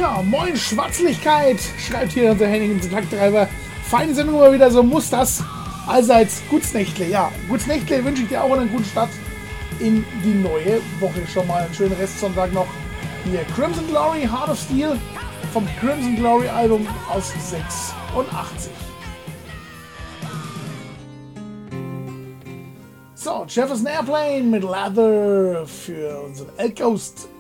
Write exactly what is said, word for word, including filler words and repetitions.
Ja, moin Schwarzlichkeit, schreibt hier unser Henning im Takttreiber. Feine Sendung mal wieder, so muss das. Allseits gutes Nächtle. Ja, gutes Nächtle wünsche ich dir auch einen guten Start in die neue Woche. Schon mal einen schönen Restsonntag noch. Hier Crimson Glory, Heart of Steel vom Crimson Glory Album aus sechsundachtzig. So, Jefferson Airplane mit Leather für unseren L-Coast